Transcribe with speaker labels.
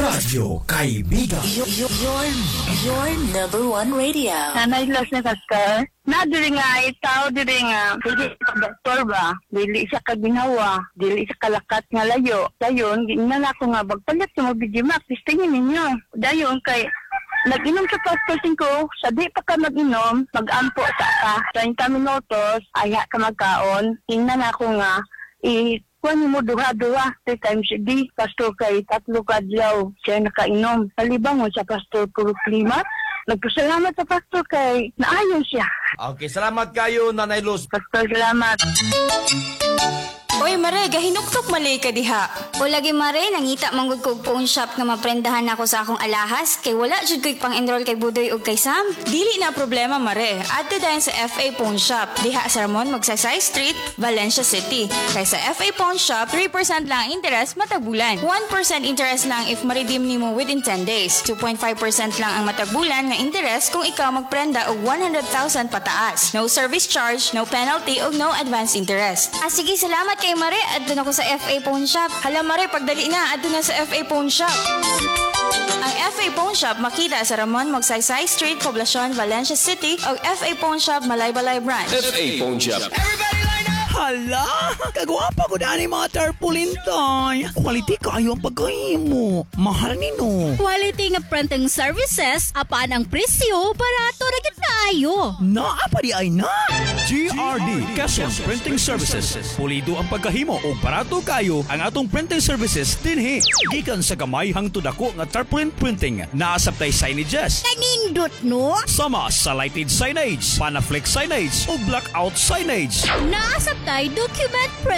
Speaker 1: Radyo Kaibigan.
Speaker 2: Your number one radio.
Speaker 3: Nanay Los na Pastor. Na diri nga itaw diri nga dili ka doktor ba, dili siya kaginawa, dili siya kalakat nga layo. Dayon ginnan ako nga bagpalit sa Bigimax, tingin ninyo. Dayon kay nag-inom sa Pastor 5, sa di pa ka mag-inom, mag-ampo sa ka, 30 minutos, aya ka magkaon. Tingnan ako nga, kuan mo duha-duha, 3 times a day, Pastor kay 3 kadlaw siya nakainom. Talibang mo sa Pastor puro klima. Nagpasalamat sa Pastor kay naayon siya.
Speaker 4: Okay, salamat kayo, Nanay Luz.
Speaker 3: Pastor, salamat.
Speaker 5: Oy, Mare, gahinuktok mali ka diha.
Speaker 6: O lagi Mare, nangita manggod ko phone shop nga maprendahan ako sa akong alahas kay wala jud ko'y pang-enroll kay Budoy ug kay Sam.
Speaker 5: Dili na problema, Mare. Adto dayon sa FA Pawn Shop. Diha sa Ramon, Magsaysay Street, Valencia City. Kay sa FA Pawn Shop, 3% lang ang interest matag bulan. 1% interest lang if ma-redeem nimo within 10 days. 2.5% lang ang matag bulan nga interest kung ikaw magprenda og 100,000 pataas. No service charge, no penalty ug no advance interest.
Speaker 6: Sige, salamat kay Mare. Adto na ko sa FA Pawn Shop.
Speaker 5: Hala, Mare, pagdali na, adto na sa FA Pawn Shop. Ang FA Pawn Shop makita sa Ramon, Magsaysay Street, Poblacion, Valencia City o FA Pawn Shop, Malaybalay Branch.
Speaker 7: FA Pawn Shop.
Speaker 1: Hala, kagwapa ko na ni mga tarpaulin tay. Quality kayo ang pagkahimo. Mahal nino.
Speaker 8: Quality nga printing services, apaan ang presyo, barato na gid kaayo.
Speaker 1: Naapa di ay na. GRD Quezon Printing Services. Pulido ang pagkahimo o barato kayo ang atong printing services dinhi. Gikan sa gamay hangtod ako nga tarpaulin printing. Naasabtay signages.
Speaker 8: Kanindot no?
Speaker 1: Sama sa lighted signage, panaflex signage o blackout signage.
Speaker 8: Naasap tayo document print.